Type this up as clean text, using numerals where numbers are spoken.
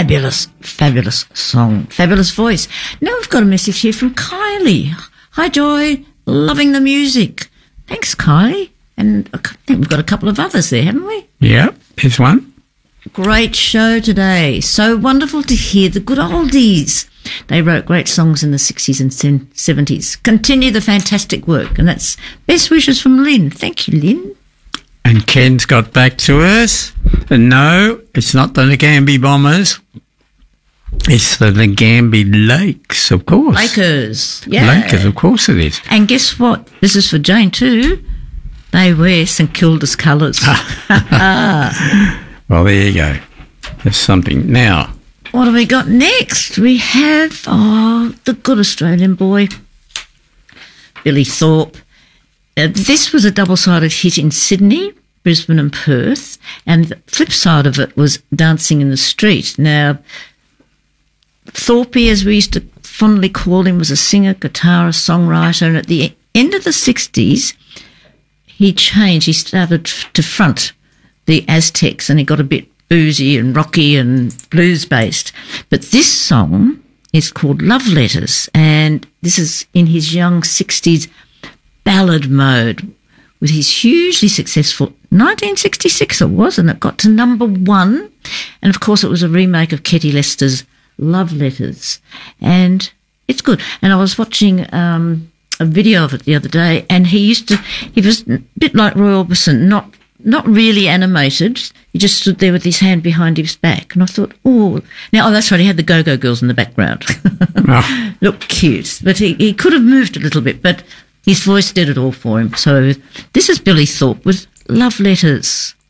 fabulous, fabulous song, fabulous voice. Now we've got a message here from Kylie. Hi, Joy. Loving the music. Thanks, Kylie. And I think we've got a couple of others there, haven't we? Yeah, there's one. Great show today. So wonderful to hear the good oldies. They wrote great songs in the 60s and 70s. Continue the fantastic work. And that's best wishes from Lynn. Thank you, Lynn. And Ken's got back to us. And no, it's not the Nagambie Bombers. It's the Nagambie Lakes, of course. Lakers. Yeah. Lakers, of course it is. And guess what? This is for Jane too. They wear St Kilda's colours. Well, there you go. There's something. Now, what have we got next? We have, the good Australian boy, Billy Thorpe. This was a double-sided hit in Sydney, Brisbane and Perth, and the flip side of it was Dancing in the Street. Now, Thorpe, as we used to fondly call him, was a singer, guitarist, songwriter, and at the end of the 60s, he changed. He started to front the Aztecs, and he got a bit boozy and rocky and blues-based. But this song is called Love Letters, and this is in his young 60s ballad mode with his hugely successful 1966 it was, and it got to number 1. And, of course, it was a remake of Ketty Lester's Love Letters, and it's good. And I was watching a video of it the other day, and he was a bit like Roy Orbison, not really animated. He just stood there with his hand behind his back. And I thought, that's right, he had the Go-Go Girls in the background. Oh. Looked cute. But he could have moved a little bit, but his voice did it all for him. So this is Billy Thorpe with Love Letters.